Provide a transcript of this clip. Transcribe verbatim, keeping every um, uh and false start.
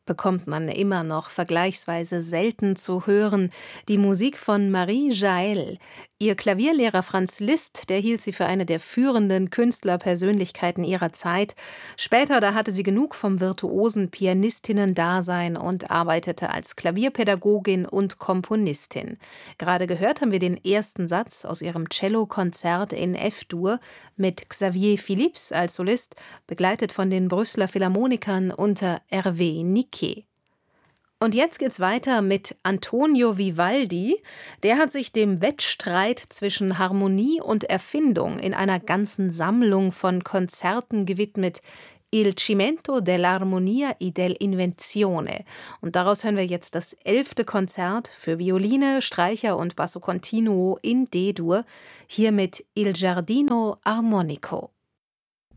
bekommt man immer noch vergleichsweise selten zu hören, die Musik von Marie Jaell. Ihr Klavierlehrer Franz Liszt, der hielt sie für eine der führenden Künstlerpersönlichkeiten ihrer Zeit. Später, da hatte sie genug vom virtuosen Pianistinnen-Dasein und arbeitete als Klavierpädagogin und Komponistin. Gerade gehört haben wir den ersten Satz aus ihrem Cellokonzert in F-Dur mit Xavier Philips als Solist, begleitet von den Brüsseler Philharmonikern unter Hervé Niquet. Und jetzt geht's weiter mit Antonio Vivaldi. Der hat sich dem Wettstreit zwischen Harmonie und Erfindung in einer ganzen Sammlung von Konzerten gewidmet. Il Cimento dell'armonia e dell'invenzione. Und daraus hören wir jetzt das elfte Konzert für Violine, Streicher und Basso Continuo in D-Dur, hier mit Il Giardino Armonico.